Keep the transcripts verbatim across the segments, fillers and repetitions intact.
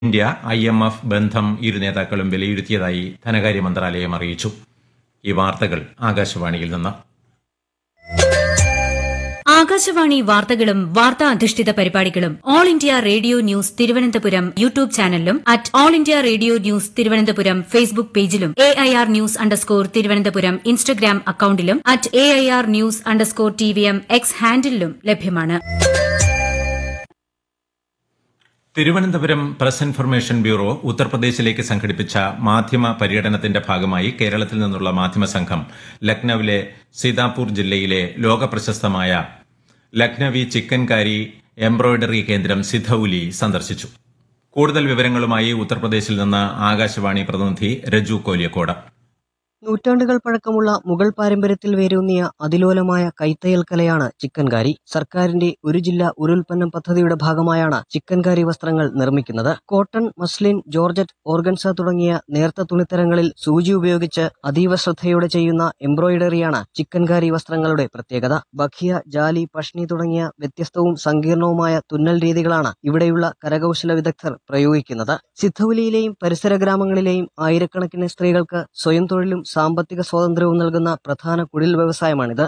India I M F ബന്ധം ഇരു നേതാക്കളും വിലയിരുത്തിയതായി ധനകാര്യ മന്ത്രാലയം അറിയിച്ചു. ഈ വാർത്തകൾ ആകാശവാണിയിൽ നിന്ന്. ആകാശവാണി വാർത്തകളും വാർത്താ അധിഷ്ഠിത പരിപാടികളും all India radio news Thiruvananthapuram YouTube ചാനലിലും at all India radio news Thiruvananthapuram Facebook പേജിലും A I R news underscore Thiruvananthapuram Instagram അക്കൌണ്ടിലും at A I R news underscore T V M X ഹാൻഡിലും ലഭ്യമാണ്. തിരുവനന്തപുരം പ്രസ് ഇൻഫർമേഷൻ ബ്യൂറോ ഉത്തർപ്രദേശിലേക്ക് സംഘടിപ്പിച്ച മാധ്യമ പര്യടനത്തിന്റെ ഭാഗമായി കേരളത്തിൽ നിന്നുള്ള മാധ്യമ സംഘം ലക്നൌവിലെ സീതാപൂർ ജില്ലയിലെ ലോകപ്രശസ്തമായ ലക്നവി ചിക്കൻകാരി എംബ്രോയിഡറി കേന്ദ്രം സിധൌലി സന്ദർശിച്ചു. കൂടുതൽ വിവരങ്ങളുമായി ഉത്തർപ്രദേശിൽ നിന്ന് ആകാശവാണി പ്രതിനിധി രജു കോലിയക്കോട്. നൂറ്റാണ്ടുകൾ പഴക്കമുള്ള മുഗൾ പാരമ്പര്യത്തിൽ വേരൂന്നിയ അതിലോലമായ കൈത്തയ്യൽ കലയാണ് ചിക്കൻകാരി. സർക്കാരിന്റെ ഒരു ജില്ല ഒരു ഉൽപ്പന്നം പദ്ധതിയുടെ ഭാഗമായാണ് ചിക്കൻകാരി വസ്ത്രങ്ങൾ നിർമ്മിക്കുന്നത്. കോട്ടൺ, മസ്ലിൻ, ജോർജറ്റ്, ഓർഗൻസ തുടങ്ങിയ നേർത്ത തുണിത്തരങ്ങളിൽ സൂചി ഉപയോഗിച്ച് അതീവ ശ്രദ്ധയോടെ ചെയ്യുന്ന എംബ്രോയിഡറിയാണ് ചിക്കൻകാരി വസ്ത്രങ്ങളുടെ പ്രത്യേകത. ബഖിയ, ജാലി, പഷ്ണി തുടങ്ങിയ വ്യത്യസ്തവും സങ്കീർണവുമായ തുന്നൽ രീതികളാണ് ഇവിടെയുള്ള കരകൌശല വിദഗ്ധർ പ്രയോഗിക്കുന്നത്. സിധൌലിയിലെയും പരിസര ഗ്രാമങ്ങളിലെയും ആയിരക്കണക്കിന് സ്ത്രീകൾക്ക് സ്വയം തൊഴിലും സാമ്പത്തിക സ്വാതന്ത്ര്യവും നൽകുന്ന പ്രധാന കുടിൽ വ്യവസായമാണിത്.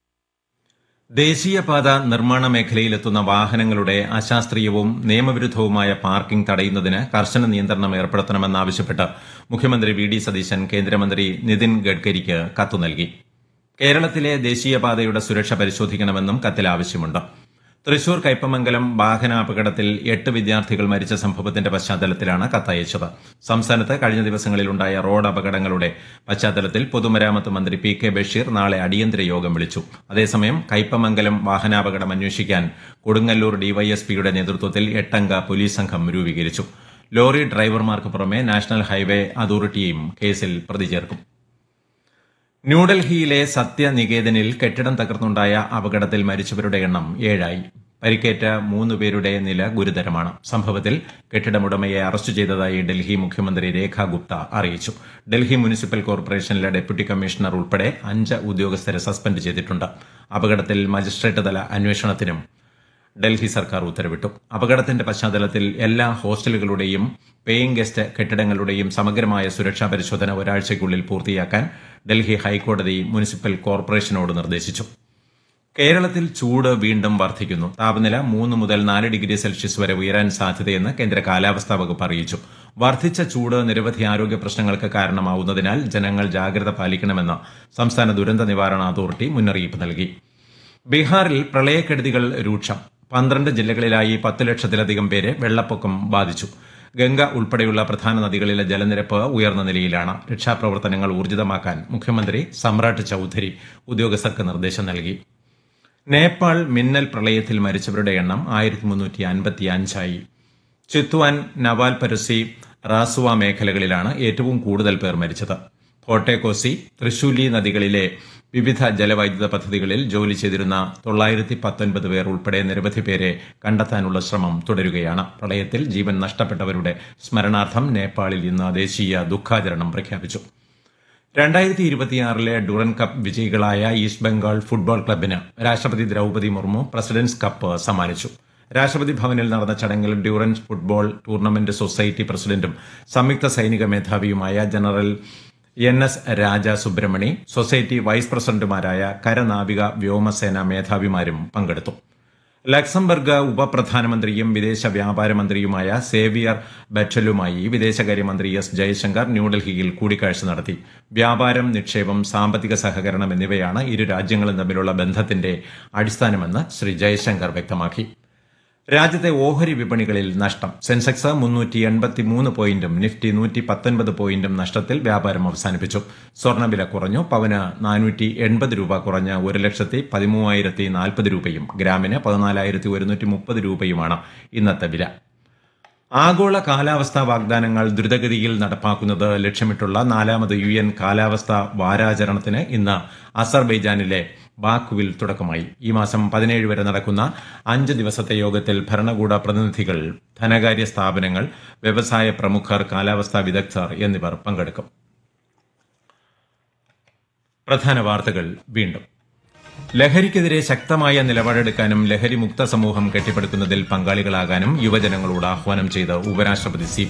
ദേശീയപാത നിർമ്മാണ മേഖലയിലെത്തുന്ന വാഹനങ്ങളുടെ അശാസ്ത്രീയവും നിയമവിരുദ്ധവുമായ പാർക്കിംഗ് തടയുന്നതിന് കർശന നിയന്ത്രണം ഏർപ്പെടുത്തണമെന്നാവശ്യപ്പെട്ട് മുഖ്യമന്ത്രി വി ഡി സതീശൻ കേന്ദ്രമന്ത്രി നിതിൻ ഗഡ്കരിക്ക് കത്ത് നൽകി. കേരളത്തിലെ ദേശീയപാതയുടെ സുരക്ഷ പരിശോധിക്കണമെന്നും കത്തിൽ ആവശ്യമുണ്ട്. തൃശൂർ കയ്പമംഗലം വാഹനാപകടത്തിൽ എട്ട് വിദ്യാർത്ഥികൾ മരിച്ച സംഭവത്തിന്റെ പശ്ചാത്തലത്തിലാണ് കത്തയച്ചത്. സംസ്ഥാനത്ത് കഴിഞ്ഞ ദിവസങ്ങളിലുണ്ടായ റോഡ് അപകടങ്ങളുടെ പശ്ചാത്തലത്തിൽ പൊതുമരാമത്ത് മന്ത്രി പി കെ ബഷീർ നാളെ അടിയന്തര യോഗം വിളിച്ചു. അതേസമയം കയ്പമംഗലം വാഹനാപകടം അന്വേഷിക്കാൻ കൊടുങ്ങല്ലൂർ ഡിവൈഎസ്പിയുടെ നേതൃത്വത്തിൽ എട്ടംഗ പോലീസ് സംഘം രൂപീകരിച്ചു. ലോറി ഡ്രൈവർമാർക്ക് പുറമെ നാഷണൽ ഹൈവേ അതോറിറ്റിയും കേസിൽ പ്രതി ചേർക്കും. ന്യൂഡൽഹിയിലെ സത്യനികേതനിൽ കെട്ടിടം തകർന്നുണ്ടായ അപകടത്തിൽ മരിച്ചവരുടെ എണ്ണം ഏഴായി. പരിക്കേറ്റ മൂന്ന് പേരുടെ നില ഗുരുതരമാണ്. സംഭവത്തിൽ കെട്ടിടമുടമയെ അറസ്റ്റ് ചെയ്തതായി ഡൽഹി മുഖ്യമന്ത്രി രേഖ ഗുപ്ത അറിയിച്ചു. ഡൽഹി മുനിസിപ്പൽ കോർപ്പറേഷനിലെ ഡെപ്യൂട്ടി കമ്മീഷണർ ഉൾപ്പെടെ അഞ്ച് ഉദ്യോഗസ്ഥരെ സസ്പെൻഡ് ചെയ്തിട്ടുണ്ട്. അപകടത്തിൽ മജിസ്ട്രേറ്റ് തല അന്വേഷണത്തിനും ഡൽഹി സർക്കാർ ഉത്തരവിട്ടു. അപകടത്തിന്റെ പശ്ചാത്തലത്തിൽ എല്ലാ ഹോസ്റ്റലുകളുടെയും പേയിംഗ് ഗസ്റ്റ് കെട്ടിടങ്ങളുടെയും സമഗ്രമായ സുരക്ഷാ പരിശോധന ഒരാഴ്ചയ്ക്കുള്ളിൽ പൂർത്തിയാക്കാൻ ഡൽഹി ഹൈക്കോടതി മുനിസിപ്പൽ കോർപ്പറേഷനോട് നിർദ്ദേശിച്ചു. കേരളത്തിൽ ചൂട് വീണ്ടും വർദ്ധിക്കുന്നു. താപനില മൂന്ന് മുതൽ നാല് ഡിഗ്രി സെൽഷ്യസ് വരെ ഉയരാൻ സാധ്യതയെന്ന് കേന്ദ്ര കാലാവസ്ഥാ വകുപ്പ് അറിയിച്ചു. വർദ്ധിച്ച ചൂട് നിരവധി ആരോഗ്യ പ്രശ്നങ്ങൾക്ക് കാരണമാവുന്നതിനാൽ ജനങ്ങൾ ജാഗ്രത പാലിക്കണമെന്ന് സംസ്ഥാന ദുരന്ത നിവാരണ അതോറിറ്റി മുന്നറിയിപ്പ് നൽകി. ബീഹാറിൽ പ്രളയക്കെടുതികൾ രൂക്ഷം. പന്ത്രണ്ട് ജില്ലകളിലായി പത്ത് ലക്ഷത്തിലധികം പേരെ വെള്ളപ്പൊക്കം ബാധിച്ചു. ഗംഗ ഉൾപ്പെടെയുള്ള പ്രധാന നദികളിലെ ജലനിരപ്പ് ഉയർന്ന നിലയിലാണ്. രക്ഷാപ്രവർത്തനങ്ങൾ ഊർജിതമാക്കാൻ മുഖ്യമന്ത്രി സമ്രാട്ട് ചൌധരി ഉദ്യോഗസ്ഥർക്ക് നിർദ്ദേശം നൽകി. നേപ്പാൾ മിന്നൽ പ്രളയത്തിൽ മരിച്ചവരുടെ എണ്ണം ആയിരത്തി മുന്നൂറ്റി അൻപത്തി അഞ്ചായി. ചിത്വാൻ, നവാൽപരസി, റാസുവ മേഖലകളിലാണ് ഏറ്റവും കൂടുതൽ പേർ മരിച്ചത്. കോട്ടേക്കോസി, തൃശൂലി നദികളിലെ വിവിധ ജലവൈദ്യുത പദ്ധതികളിൽ ജോലി ചെയ്തിരുന്ന തൊള്ളായിരത്തി പത്തൊൻപത് പേർ ഉൾപ്പെടെ നിരവധി പേരെ കണ്ടെത്താനുള്ള ശ്രമം തുടരുകയാണ്. പ്രളയത്തിൽ ജീവൻ നഷ്ടപ്പെട്ടവരുടെ സ്മരണാർത്ഥം നേപ്പാളിൽ ഇന്ന് ദേശീയ ദുഃഖാചരണം പ്രഖ്യാപിച്ചു. രണ്ടായിരത്തി ഇരുപത്തിയാറിലെ Durand cup വിജയികളായ east Bengal football ക്ലബിന് രാഷ്ട്രപതി ദ്രൌപദി മുർമു പ്രസിഡന്റ്സ് കപ്പ് സമ്മാനിച്ചു. രാഷ്ട്രപതി ഭവനിൽ നടന്ന ചടങ്ങിൽ ഡ്യൂറൻസ് ഫുട്ബോൾ ടൂർണമെന്റ് സൊസൈറ്റി പ്രസിഡന്റും സംയുക്ത സൈനിക മേധാവിയുമായ ജനറൽ എൻ എസ് രാജ സുബ്രഹ്മണി, സൊസൈറ്റി വൈസ് പ്രസിഡന്റുമാരായ കരനാവിക വ്യോമസേന മേധാവിമാരും പങ്കെടുത്തു. ലക്സംബർഗ് ഉപപ്രധാനമന്ത്രിയും വിദേശ വ്യാപാര മന്ത്രിയുമായ സേവിയർ ബെറ്റലുമായി വിദേശകാര്യമന്ത്രി എസ് ജയശങ്കർ ന്യൂഡൽഹിയിൽ കൂടിക്കാഴ്ച നടത്തി. വ്യാപാരം, നിക്ഷേപം, സാമ്പത്തിക സഹകരണം എന്നിവയാണ് ഇരു രാജ്യങ്ങളും തമ്മിലുള്ള ബന്ധത്തിന്റെ അടിസ്ഥാനമെന്ന് ശ്രീ ജയശങ്കർ വ്യക്തമാക്കി. രാജ്യത്തെ ഓഹരി വിപണികളിൽ നഷ്ടം. സെൻസെക്സ് മുന്നൂറ്റി എൺപത്തിമൂന്ന് പോയിന്റും നിഫ്റ്റി നൂറ്റി പത്തൊൻപത് പോയിന്റും നഷ്ടത്തിൽ വ്യാപാരം അവസാനിപ്പിച്ചു. സ്വർണ്ണവില കുറഞ്ഞു. പവന് നാനൂറ്റി എൺപത് രൂപ കുറഞ്ഞ് ഒരു ലക്ഷത്തി പതിമൂവായിരത്തി നാൽപ്പത് രൂപയും ഗ്രാമിന് പതിനാലായിരത്തി ഒരുന്നൂറ്റി മുപ്പത് രൂപയുമാണ് ഇന്നത്തെ വില. ആഗോള കാലാവസ്ഥാ വാഗ്ദാനങ്ങൾ ദ്രുതഗതിയിൽ നടപ്പാക്കുന്നത് ലക്ഷ്യമിട്ടുള്ള നാലാമത് യു എൻ കാലാവസ്ഥാ വാരാചരണത്തിന് ഇന്ന് അസർബൈജാനിലെ ബാക്കുവിൽ തുടക്കമായി. ഈ മാസം പതിനേഴ് വരെ നടക്കുന്ന അഞ്ച് ദിവസത്തെ യോഗത്തിൽ ഭരണകൂട പ്രതിനിധികൾ, ധനകാര്യ സ്ഥാപനങ്ങൾ, വ്യവസായ പ്രമുഖർ, കാലാവസ്ഥാ വിദഗ്ധർ എന്നിവർ പങ്കെടുക്കും. പ്രധാന വാർത്തകൾ വീണ്ടും. ലഹരിക്കെതിരെ ശക്തമായ നിലപാടെടുക്കാനും ലഹരിമുക്ത സമൂഹം കെട്ടിപ്പടുക്കുന്നതിൽ പങ്കാളികളാകാനും യുവജനങ്ങളോട് ആഹ്വാനം ചെയ്ത് ഉപരാഷ്ട്രപതി സി